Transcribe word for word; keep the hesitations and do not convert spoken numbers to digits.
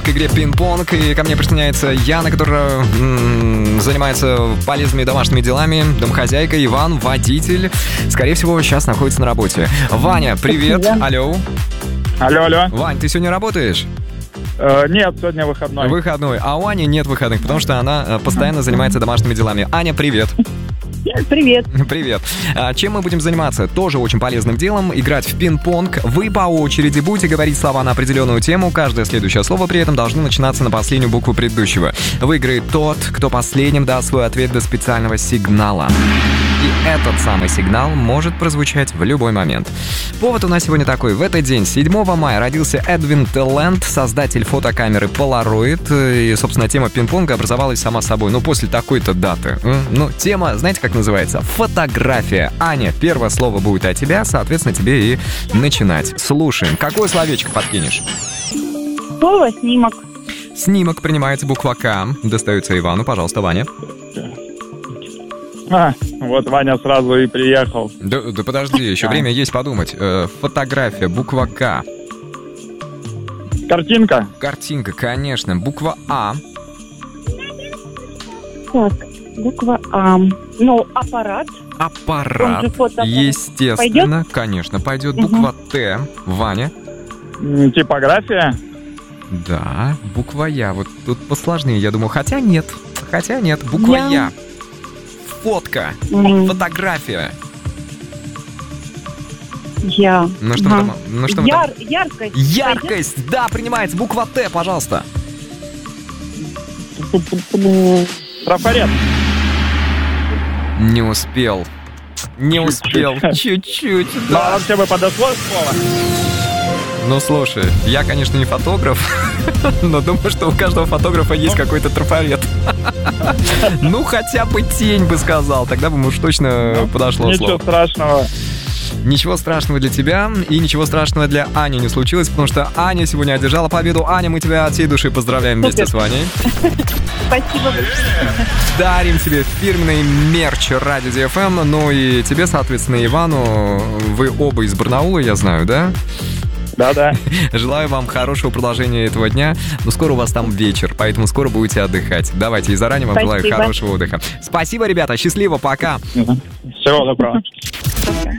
к игре пинг-понг. И ко мне присоединяется Яна, которая м-м, занимается полезными домашними делами. Домохозяйка. Иван, водитель. Скорее всего, сейчас находится на работе. Ваня, привет. Алло. Алло, алло. Вань, ты сегодня работаешь? Э, нет, сегодня выходной. Выходной. А у Ани нет выходных, потому что она э, постоянно занимается домашними делами. Аня, привет. Привет. Привет. А чем мы будем заниматься? Тоже очень полезным делом. Играть в пинг-понг. Вы по очереди будете говорить слова на определенную тему. Каждое следующее слово при этом должно начинаться на последнюю букву предыдущего. Выиграет тот, кто последним даст свой ответ до специального сигнала. И этот самый сигнал может прозвучать в любой момент. Повод у нас сегодня такой. В этот день, седьмого мая, родился Эдвин Телленд, создатель фотокамеры Polaroid. И, собственно, тема пинг-понга образовалась сама собой. Ну, после такой-то даты. Ну, тема, знаете, как называется? Фотография. Аня, первое слово будет от тебя, соответственно, тебе и начинать. Слушаем. Какое словечко подкинешь? Слово «снимок». Снимок принимается, буква К. Достается Ивану. Пожалуйста, Ваня. А, вот Ваня сразу и приехал. Да, да подожди, еще время есть подумать. Э, фотография, буква К. Картинка. Картинка, конечно. Буква А. Так, буква А. Ну, аппарат. Аппарат. Он же фотоаппарат. Естественно, Пойдет? конечно. Пойдет Угу. буква Т. Ваня. М, Типография. Да, буква Я. Вот тут посложнее, я думаю. Хотя нет. Хотя нет. Буква Я. Я. Фотка. М. Фотография. Я. Ну что мы Ага. там? Ну что мы Яр, там? яркость. Яркость. Да, принимается. Буква Т, пожалуйста. Трафарет. Не успел. Не успел. Чуть-чуть. Ну, а вообще бы подошло слово? Ну, слушай, я, конечно, не фотограф, но думаю, что у каждого фотографа есть какой-то трафарет. Ну, хотя бы тень бы сказал, тогда бы уж точно подошло Ничего слово. страшного. Ничего страшного для тебя и ничего страшного для Ани не случилось, потому что Аня сегодня одержала победу. Аня, мы тебя от всей души поздравляем вместе с Ваней. Спасибо большое. Дарим тебе фирменный мерч Радио Ди Эф Эм. Ну и тебе, соответственно, Ивану. Вы оба из Барнаула, я знаю, да? Да-да. Желаю вам хорошего продолжения этого дня. Но скоро у вас там вечер, поэтому скоро будете отдыхать. Давайте, и заранее вам Спасибо. желаю хорошего отдыха. Спасибо, ребята, счастливо, пока. Всего доброго.